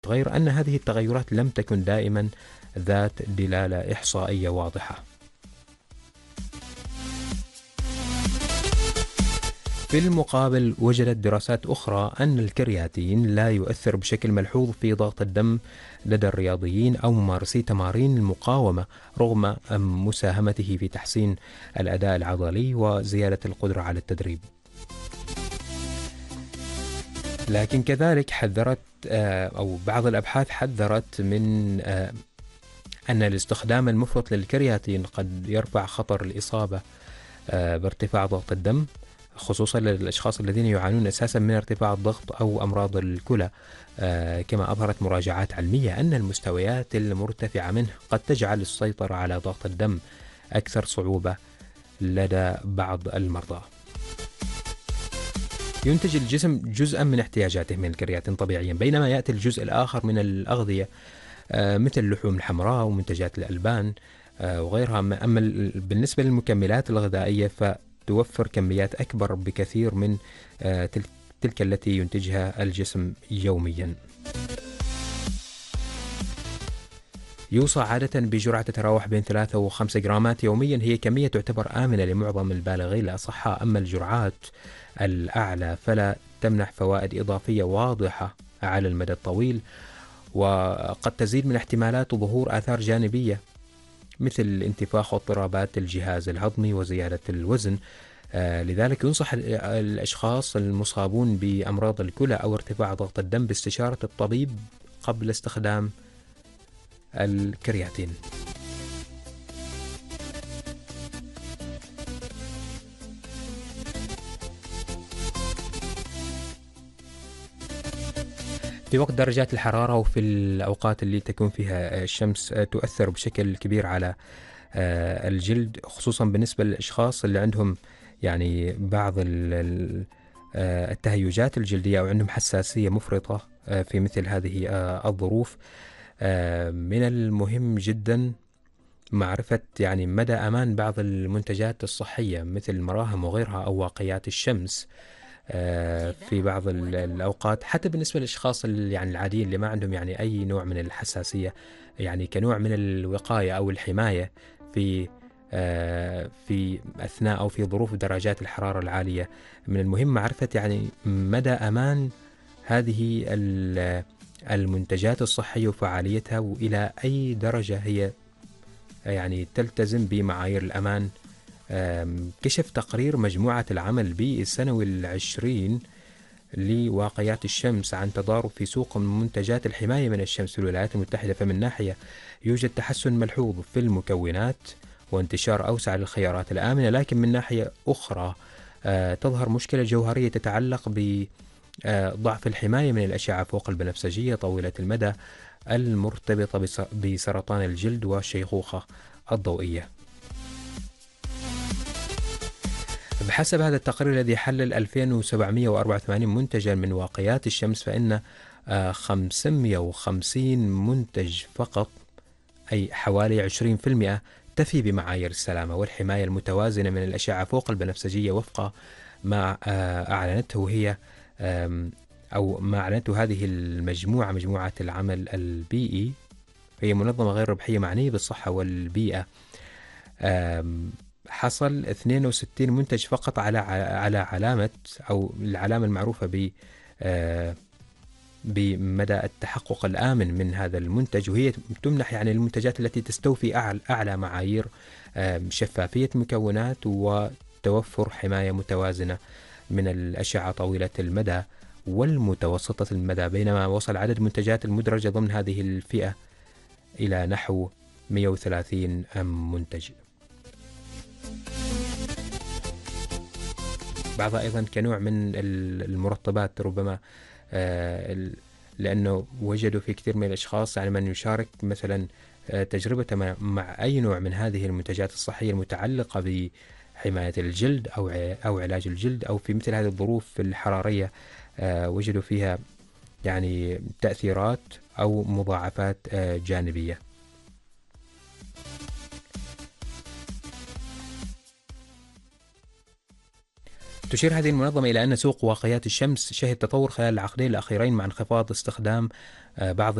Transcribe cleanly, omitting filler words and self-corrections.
غير أن هذه التغيرات لم تكن دائما ذات دلالة إحصائية واضحة. في المقابل، وجدت دراسات أخرى أن الكرياتين لا يؤثر بشكل ملحوظ في ضغط الدم لدى الرياضيين أو ممارسي تمارين المقاومة، رغم مساهمته في تحسين الأداء العضلي وزيادة القدرة على التدريب. لكن كذلك حذرت أو بعض الأبحاث حذرت من أن الاستخدام المفرط للكرياتين قد يرفع خطر الإصابة بارتفاع ضغط الدم، خصوصا للأشخاص الذين يعانون أساسا من ارتفاع الضغط أو أمراض الكلى. كما أظهرت مراجعات علمية أن المستويات المرتفعة منه قد تجعل السيطرة على ضغط الدم أكثر صعوبة لدى بعض المرضى. ينتج الجسم جزءا من احتياجاته من الكرياتين طبيعيا، بينما يأتي الجزء الآخر من الأغذية مثل اللحوم الحمراء ومنتجات الألبان وغيرها. أما بالنسبة للمكملات الغذائية فتوفر كميات أكبر بكثير من تلك التي ينتجها الجسم يوميا. يوصى عادة بجرعة تتراوح بين 3 و5 جرامات يوميا، هي كمية تعتبر آمنة لمعظم البالغين الأصحاء. أما الجرعات الأعلى فلا تمنح فوائد إضافية واضحة على المدى الطويل، وقد تزيد من احتمالات ظهور آثار جانبية مثل الانتفاخ واضطرابات الجهاز الهضمي وزيادة الوزن. لذلك ينصح الأشخاص المصابون بأمراض الكلى أو ارتفاع ضغط الدم باستشارة الطبيب قبل استخدام الكرياتين. في وقت درجات الحرارة وفي الأوقات اللي تكون فيها الشمس تؤثر بشكل كبير على الجلد، خصوصا بالنسبة للأشخاص اللي عندهم يعني بعض التهيجات الجلدية أو عندهم حساسية مفرطة في مثل هذه الظروف. من المهم جدا معرفة يعني مدى أمان بعض المنتجات الصحية مثل المراهم وغيرها أو واقيات الشمس في بعض الأوقات، حتى بالنسبة للأشخاص يعني العاديين اللي ما عندهم يعني أي نوع من الحساسية، يعني كنوع من الوقاية أو الحماية في في أثناء أو في ظروف درجات الحرارة العالية. من المهم معرفة يعني مدى أمان هذه المنتجات الصحية وفعاليتها، وإلى أي درجة هي يعني تلتزم بمعايير الأمان. كشف تقرير مجموعة العمل البيئي السنوي 20 لواقيات الشمس عن تضارب في سوق منتجات الحماية من الشمس في الولايات المتحدة. فمن ناحية يوجد تحسن ملحوظ في المكونات وانتشار أوسع للخيارات الآمنة، لكن من ناحية أخرى تظهر مشكلة جوهرية تتعلق بضعف الحماية من الأشعة فوق البنفسجية طويلة المدى المرتبطة بسرطان الجلد والشيخوخة الضوئية. بحسب هذا التقرير الذي حلل 2784 منتجا من واقيات الشمس، فإن 550 منتج فقط، أي حوالي 20%، تفي بمعايير السلامة والحماية المتوازنة من الأشعة فوق البنفسجية وفق ما أعلنته هي أو ما أعلنته هذه المجموعة، مجموعة العمل البيئي، هي منظمة غير ربحية معنية بالصحة والبيئة. حصل 62 منتج فقط على علامة أو العلامة المعروفة بمدى التحقق الآمن من هذا المنتج، وهي تمنح يعني المنتجات التي تستوفي أعلى معايير شفافية المكونات وتوفر حماية متوازنة من الأشعة طويلة المدى والمتوسطة المدى، بينما وصل عدد المنتجات المدرجة ضمن هذه الفئة إلى نحو 130 منتج. بعضها أيضا كنوع من المرطبات ربما، لأنه وجدوا في كثير من الأشخاص يعني من يشارك مثلا تجربته مع أي نوع من هذه المنتجات الصحية المتعلقة بحماية الجلد أو علاج الجلد أو في مثل هذه الظروف الحرارية، وجدوا فيها يعني تأثيرات أو مضاعفات جانبية. تشير هذه المنظمة إلى أن سوق واقيات الشمس شهد تطور خلال العقدين الأخيرين مع انخفاض استخدام بعض